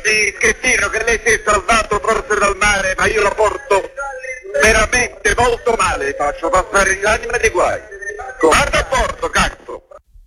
scusi, Schettino, che lei si è salvato forse dal mare, ma io lo porto veramente molto male, faccio passare l'anima dei guai. Vado a porto, cacchio!